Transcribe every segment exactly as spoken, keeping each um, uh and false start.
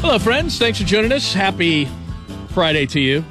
Hello, friends. Thanks for joining us. Happy Friday to you.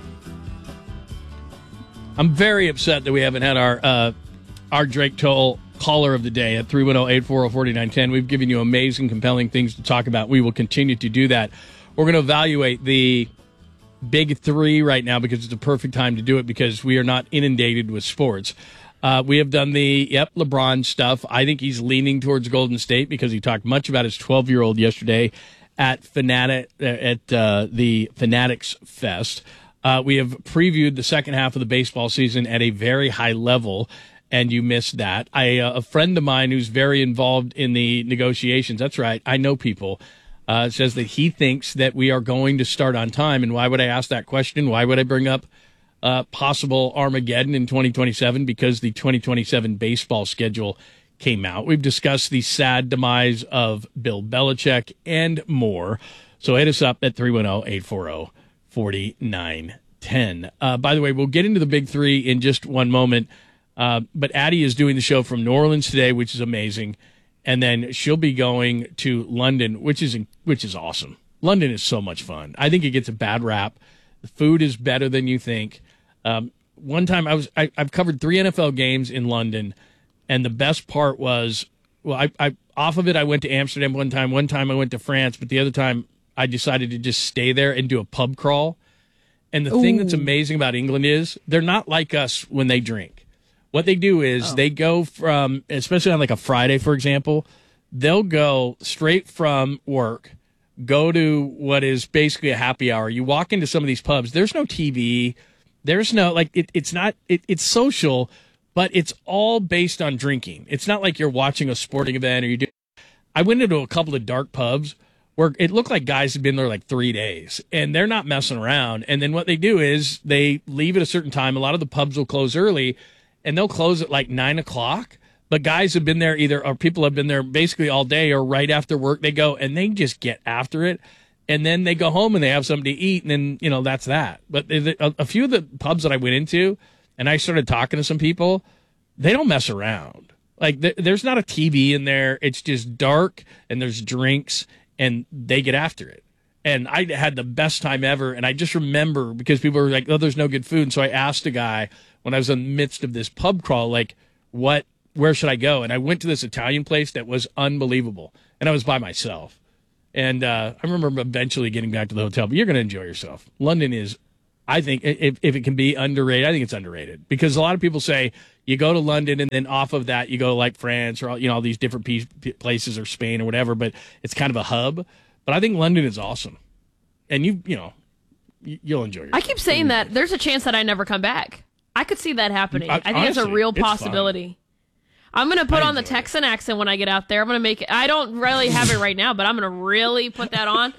I'm very upset that we haven't had our uh, our Drake Toll caller of the day at three one zero, eight four zero, four nine one zero. We've given you amazing, compelling things to talk about. We will continue to do that. We're going to evaluate the big three right now because it's a perfect time to do it because we are not inundated with sports. Uh, we have done the, yep, LeBron stuff. I think he's leaning towards Golden State because he talked much about his twelve-year-old yesterday at Fanatic at uh, the Fanatics Fest. Uh, we have previewed the second half of the baseball season at a very high level, and you missed that. I uh, a friend of mine who's very involved in the negotiations, that's right, I know people, uh, says that he thinks that we are going to start on time. And why would I ask that question? Why would I bring up uh, possible Armageddon in twenty twenty-seven? Because the twenty twenty-seven baseball schedule came out. We've discussed the sad demise of Bill Belichick and more. So hit us up at three one zero, eight four zero, four nine one zero. Uh, by the way, we'll get into the big three in just one moment. Uh, but Addie is doing the show from New Orleans today, which is amazing. And then she'll be going to London, which is which is awesome. London is so much fun. I think it gets a bad rap. The food is better than you think. Um, one time I was I, I've covered three N F L games in London. And the best part was, well, I, I off of it, I went to Amsterdam one time. One time I went to France, but the other time I decided to just stay there and do a pub crawl. And the Ooh. thing that's amazing about England is they're not like us when they drink. What they do is oh. they go from, especially on like a Friday, for example, they'll go straight from work, go to what is basically a happy hour. You walk into some of these pubs, there's no T V, there's no, like, it, it's not, it, it's social, but it's all based on drinking. It's not like you're watching a sporting event or you do. I went into a couple of dark pubs where it looked like guys had been there like three days, and they're not messing around. And then what they do is they leave at a certain time. A lot of the pubs will close early, and they'll close at like nine o'clock. But guys have been there either, or people have been there basically all day, or right after work they go, and they just get after it. And then they go home and they have something to eat, and then, you know, that's that. But a, a few of the pubs that I went into, and I started talking to some people, they don't mess around. Like, th- there's not a T V in there. It's just dark, and there's drinks, and they get after it. And I had the best time ever, and I just remember, because people were like, oh, there's no good food. And so I asked a guy, when I was in the midst of this pub crawl, like, what, where should I go? And I went to this Italian place that was unbelievable, and I was by myself. And uh, I remember eventually getting back to the hotel, but you're going to enjoy yourself. London is, I think, if, if it can be underrated, I think it's underrated, because a lot of people say you go to London and then off of that you go to like France or, you know, all these different piece, places, or Spain or whatever, but it's kind of a hub. But I think London is awesome, and you you know you'll enjoy yourself. I keep saying that there's a chance that I never come back. I could see that happening. I, I think honestly, it's a real possibility. I'm going to put on the Texan it. accent when I get out there. I'm going to make it. I don't really have it right now, but I'm going to really put that on.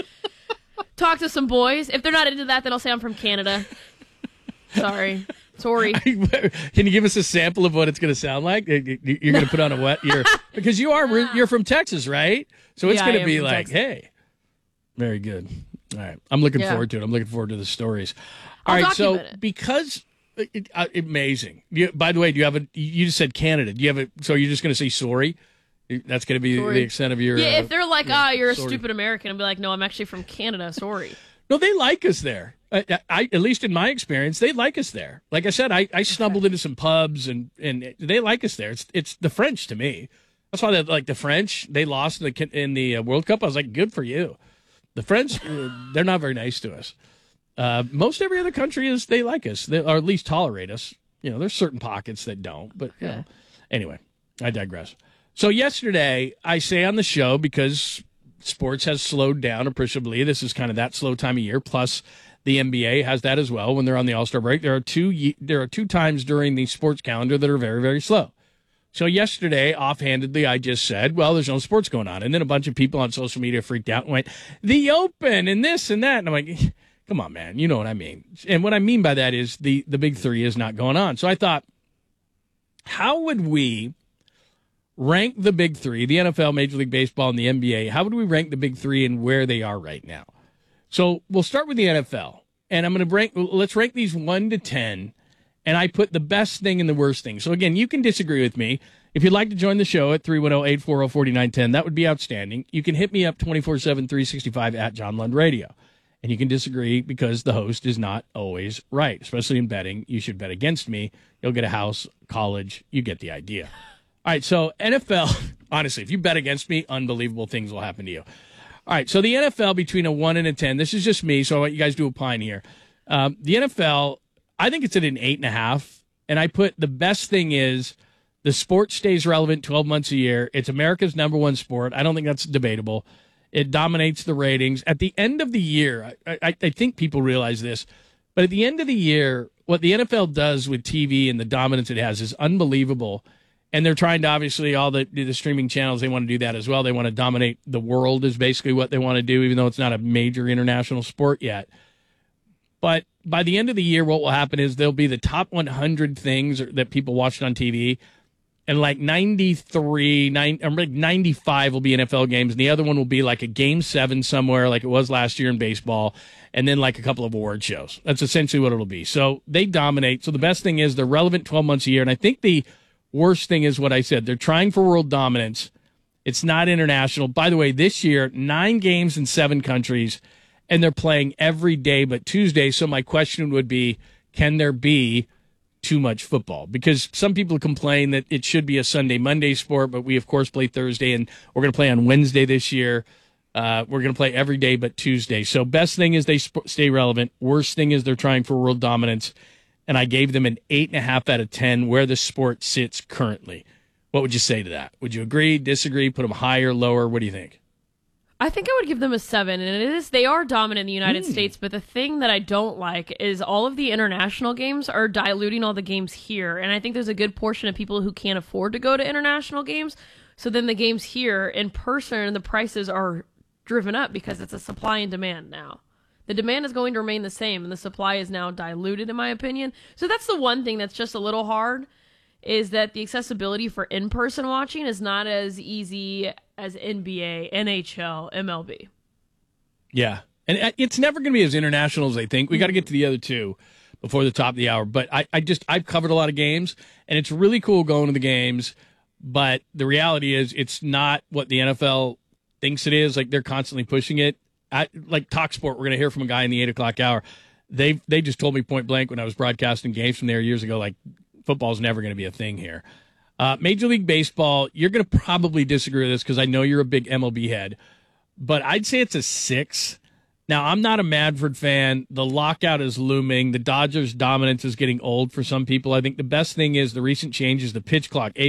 Talk to some boys. If they're not into that, then I'll say I'm from Canada. Sorry. Sorry. Can you give us a sample of what it's going to sound like? You're going to put on a what? You're, because you are you're from Texas, right? So it's yeah, going to be like, Texas. Hey, very good. All right. I'm looking yeah. forward to it. I'm looking forward to the stories. All I'll right. So it. because it, uh, amazing. You, by the way, do you have a? You just said Canada. Do you have a? So you're just going to say sorry? That's going to be sorry. The extent of your. Yeah. Uh, if they're like, ah, yeah, oh, you're sorry. a stupid American, I'll be like, no, I'm actually from Canada. Sorry. No, they like us there. I, I, at least in my experience, they like us there. Like I said, I, I stumbled okay. into some pubs, and, and they like us there. It's it's the French to me. That's why they like the French. They lost in the in the World Cup. I was like, good for you. The French, they're not very nice to us. Uh, most every other country is they like us, they, or at least tolerate us. You know, there's certain pockets that don't. But you know. Anyway, I digress. So yesterday, I say on the show, because sports has slowed down appreciably. This is kind of that slow time of year. Plus, the N B A has that as well. When they're on the All-Star break, there are two there are two times during the sports calendar that are very, very slow. So yesterday, offhandedly, I just said, well, there's no sports going on. And then a bunch of people on social media freaked out and went, the Open and this and that. And I'm like, come on, man. You know what I mean. And what I mean by that is the, the big three is not going on. So I thought, how would we rank the big three, the N F L, Major League Baseball, and the N B A? How would we rank the big three and where they are right now? So we'll start with the N F L. And I'm going to rank, let's rank these one to ten. And I put the best thing and the worst thing. So, again, you can disagree with me. If you'd like to join the show at three one zero, eight four zero, four nine one zero, that would be outstanding. You can hit me up twenty-four seven, three sixty-five at John Lund Radio. And you can disagree because the host is not always right, especially in betting. You should bet against me. You'll get a house, college. You get the idea. All right, so N F L, honestly, if you bet against me, unbelievable things will happen to you. All right, so the N F L between a one and a ten, this is just me, so I want you guys to opine here. Um, the N F L, I think it's at an eight and a half, and I put the best thing is the sport stays relevant twelve months a year. It's America's number one sport. I don't think that's debatable. It dominates the ratings. At the end of the year, I, I, I think people realize this, but at the end of the year, what the N F L does with T V and the dominance it has is unbelievable. And they're trying to, obviously, all the, the streaming channels, they want to do that as well. They want to dominate the world is basically what they want to do, even though it's not a major international sport yet. But by the end of the year, what will happen is there'll be the top one hundred things that people watched on T V. And like ninety-three, nine, or like ninety-five will be N F L games, and the other one will be like a game seven somewhere, like it was last year in baseball, and then like a couple of award shows. That's essentially what it'll be. So they dominate. So the best thing is they're relevant twelve months a year, and I think the worst thing is what I said. They're trying for world dominance. It's not international. By the way, this year, nine games in seven countries, and they're playing every day but Tuesday. So my question would be, can there be too much football? Because some people complain that it should be a Sunday, Monday sport, but we, of course, play Thursday, and we're going to play on Wednesday this year. Uh, we're going to play every day but Tuesday. So best thing is they sp- stay relevant. Worst thing is they're trying for world dominance, and I gave them an eight and a half out of ten where the sport sits currently. What would you say to that? Would you agree, disagree, put them higher, lower? What do you think? I think I would give them a seven, and it is they are dominant in the United mm. States, but the thing that I don't like is all of the international games are diluting all the games here, and I think there's a good portion of people who can't afford to go to international games, so then the games here in person, the prices are driven up because it's a supply and demand now. The demand is going to remain the same, and the supply is now diluted, in my opinion. So that's the one thing that's just a little hard, is that the accessibility for in-person watching is not as easy as N B A, N H L, M L B. Yeah, and it's never going to be as international as they think. We got to get to the other two before the top of the hour. But I, I just, I've covered a lot of games, and it's really cool going to the games. But the reality is it's not what the N F L thinks it is. Like, they're constantly pushing it. I, like Talk Sport, we're going to hear from a guy in the eight o'clock hour. They they just told me point blank when I was broadcasting games from there years ago, like, football's never going to be a thing here. Uh, Major League Baseball, you're going to probably disagree with this because I know you're a big M L B head, but I'd say it's a six. Now, I'm not a Madford fan. The lockout is looming. The Dodgers' dominance is getting old for some people. I think the best thing is the recent changes, the pitch clock.